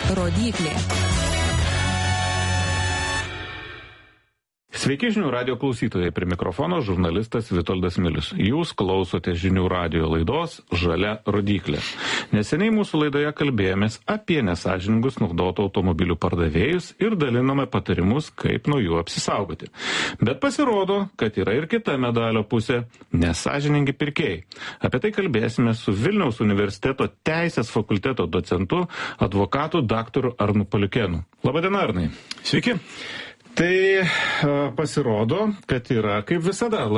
rodyklė. Sveiki žinių radijo klausytojai, prie mikrofono žurnalistas Vitoldas Milius. Jūs klausote žinių radijo laidos Žalia rodyklė. Neseniai mūsų laidoje kalbėjomės apie nesąžiningus naudotų automobilių pardavėjus ir dalinome patarimus, kaip nuo jų apsisaugoti. Bet pasirodo, kad yra ir kita medalio pusė – nesąžiningi pirkėjai. Apie tai kalbėsime su Vilniaus universiteto teisės fakulteto docentu, advokatu daktaru Arnu Paliukėnu. Labadiena, Arnai. Sveiki. Tai pasirodo, kad yra kaip visada